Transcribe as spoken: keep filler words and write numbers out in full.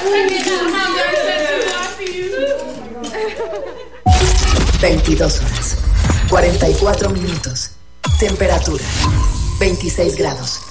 veintidós horas, cuarenta y cuatro minutos. Temperatura, veintiséis grados.